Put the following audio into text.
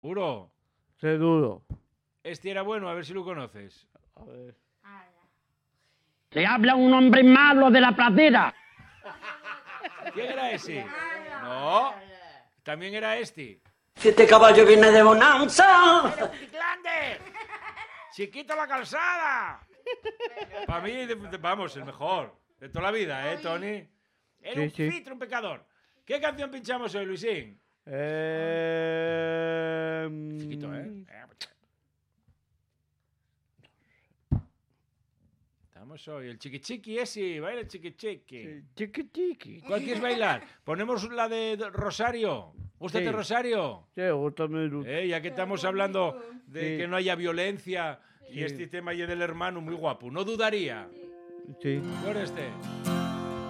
¿Juro? Seguro. Este era bueno, a ver si lo conoces. A ver. Le habla un hombre malo de la pradera. ¿Quién era ese? No, también era este. Si este caballo viene de bonanza. ¡Grande! ¡Chiquito la calzada! Para mí, vamos, el mejor. De toda la vida, ¿eh, Tony? Era Sí, un sí. filtro, un pecador. ¿Qué canción pinchamos hoy, Luisín? Chiquito, ¿eh? Estamos hoy. El chiqui chiqui ese, baila el chiqui chiqui. Chiqui chiqui. ¿Cuál quieres bailar? Ponemos la de Rosario. ¿Gústate Sí. Rosario? Sí, gústame. Ya que estamos hablando de Sí. que no haya violencia y Sí. este tema y del hermano muy guapo. No dudaría. Sí. ¿Cuál es este?